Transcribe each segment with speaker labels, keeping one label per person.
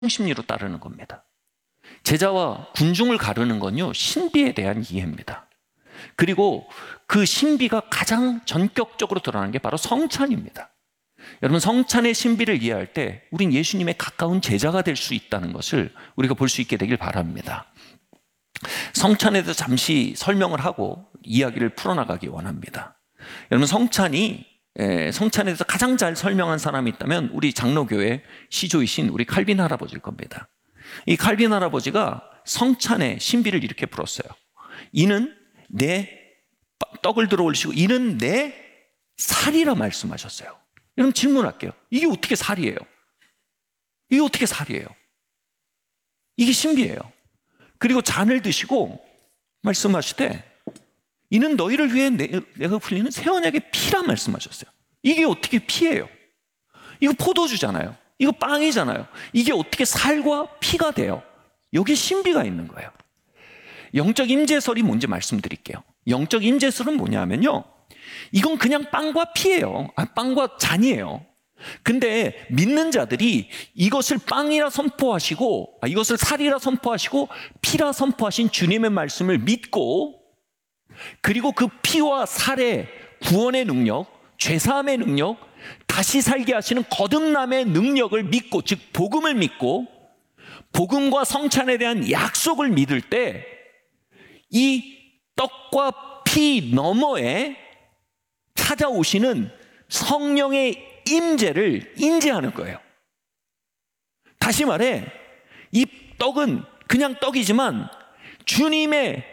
Speaker 1: 심리로 따르는 겁니다. 제자와 군중을 가르는 건요, 신비에 대한 이해입니다. 그리고 그 신비가 가장 전격적으로 드러나는 게 바로 성찬입니다. 여러분, 성찬의 신비를 이해할 때 우린 예수님의 가까운 제자가 될 수 있다는 것을 우리가 볼 수 있게 되길 바랍니다. 성찬에 대해서 잠시 설명을 하고 이야기를 풀어나가기 원합니다. 여러분, 성찬에 대해서 가장 잘 설명한 사람이 있다면 우리 장로교회 시조이신 우리 칼빈 할아버지일 겁니다. 이 칼빈 할아버지가 성찬의 신비를 이렇게 풀었어요. 이는 내 떡을 들어 올리시고 이는 내 살이라 말씀하셨어요. 여러분, 질문할게요. 이게 어떻게 살이에요? 이게 어떻게 살이에요? 이게 신비예요. 그리고 잔을 드시고 말씀하시되 이는 너희를 위해 내가 흘리는 새 언약의 피라 말씀하셨어요. 이게 어떻게 피예요? 이거 포도주잖아요. 이거 빵이잖아요. 이게 어떻게 살과 피가 돼요? 여기 신비가 있는 거예요. 영적 임재설이 뭔지 말씀드릴게요. 영적 임재설은 뭐냐면요, 이건 그냥 빵과 피예요. 빵과 잔이에요. 근데 믿는 자들이 이것을 빵이라 선포하시고, 이것을 살이라 선포하시고 피라 선포하신 주님의 말씀을 믿고, 그리고 그 피와 살의 구원의 능력, 죄사함의 능력, 다시 살게 하시는 거듭남의 능력을 믿고, 즉 복음을 믿고 복음과 성찬에 대한 약속을 믿을 때 이 떡과 피 너머에 찾아오시는 성령의 임재를 인지하는 거예요. 다시 말해, 이 떡은 그냥 떡이지만 주님의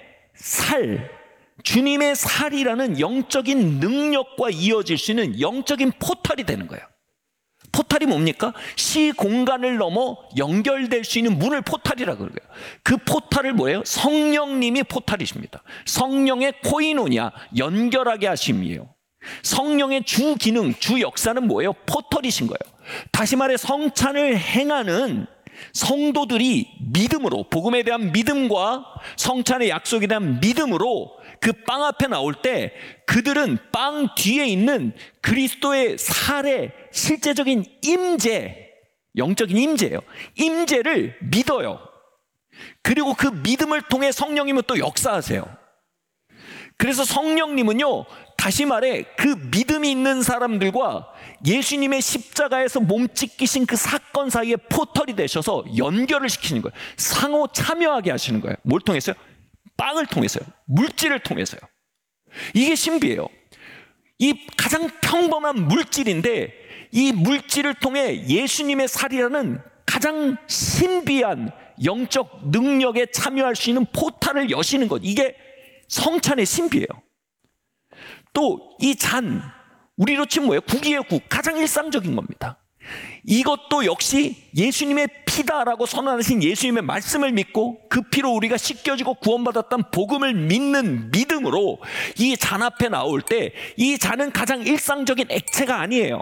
Speaker 1: 살이라는 영적인 능력과 이어질 수 있는 영적인 포탈이 되는 거예요. 포탈이 뭡니까? 시공간을 넘어 연결될 수 있는 문을 포탈이라고 그래요. 그 포탈을 뭐예요? 성령님이 포탈이십니다. 성령의 코이노냐, 연결하게 하심이에요. 성령의 주 기능, 주 역사는 뭐예요? 포털이신 거예요. 다시 말해, 성찬을 행하는 성도들이 믿음으로, 복음에 대한 믿음과 성찬의 약속에 대한 믿음으로 그 빵 앞에 나올 때 그들은 빵 뒤에 있는 그리스도의 살의 실제적인 임재, 영적인 임재예요. 임재를 믿어요. 그리고 그 믿음을 통해 성령님은 또 역사하세요. 그래서 성령님은요, 다시 말해 그 믿음이 있는 사람들과 예수님의 십자가에서 몸짓기신 그 사건 사이에 포털이 되셔서 연결을 시키는 거예요. 상호 참여하게 하시는 거예요. 뭘 통해서요? 빵을 통해서요. 물질을 통해서요. 이게 신비예요. 이 가장 평범한 물질인데 이 물질을 통해 예수님의 살이라는 가장 신비한 영적 능력에 참여할 수 있는 포탈을 여시는 것, 이게 성찬의 신비예요. 또 이 잔, 우리로 치면 뭐예요? 국이에요. 국. 가장 일상적인 겁니다. 이것도 역시 예수님의 피다라고 선언하신 예수님의 말씀을 믿고 그 피로 우리가 씻겨지고 구원받았다는 복음을 믿는 믿음으로 이 잔 앞에 나올 때 이 잔은 가장 일상적인 액체가 아니에요.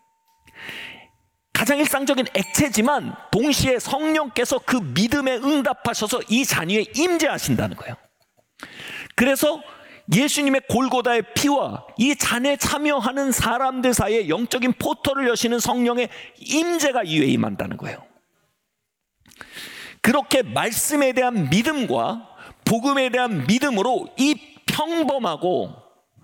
Speaker 1: 가장 일상적인 액체지만 동시에 성령께서 그 믿음에 응답하셔서 이 잔 위에 임재하신다는 거예요. 그래서 예수님의 골고다의 피와 이 잔에 참여하는 사람들 사이에 영적인 포털을 여시는 성령의 임재가 이 위에 임한다는 거예요. 그렇게 말씀에 대한 믿음과 복음에 대한 믿음으로 이 평범하고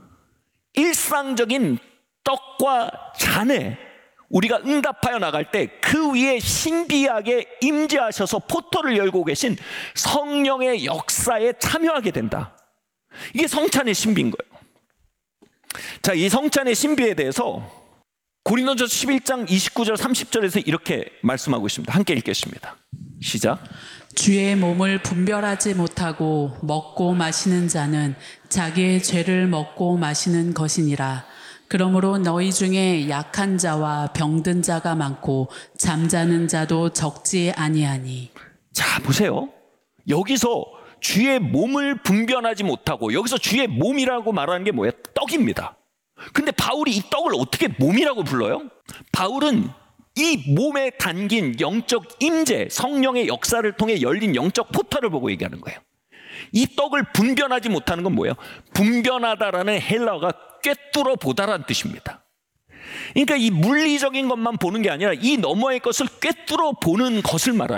Speaker 1: 일상적인 떡과 잔에 우리가 응답하여 나갈 때 그 위에 신비하게 임재하셔서 포털을 열고 계신 성령의 역사에 참여하게 된다. 이게 성찬의 신비인 거예요. 자, 이 성찬의 신비에 대해서 고린도전서 11장 29절 30절에서 이렇게 말씀하고 있습니다. 함께 읽겠습니다. 시작.
Speaker 2: 주의 몸을 분별하지 못하고 먹고 마시는 자는 자기의 죄를 먹고 마시는 것이니라. 그러므로 너희 중에 약한 자와 병든 자가 많고 잠자는 자도 적지 아니하니.
Speaker 1: 자, 보세요. 여기서 주의 몸을 분별하지 못하고, 여기서 주의 몸이라고 말하는 게 뭐예요? 떡입니다. 근데 바울이 이 떡을 어떻게 몸이라고 불러요? 바울은 이 몸에 담긴 영적 임재, 성령의 역사를 통해 열린 영적 포털을 보고 얘기하는 거예요. 이 떡을 분별하지 못하는 건 뭐예요? 분별하다라는 헬라어가 꿰뚫어 보다라는 뜻입니다. 그러니까 이 물리적인 것만 보는 게 아니라 이 너머의 것을 꿰뚫어 보는 것을 말하는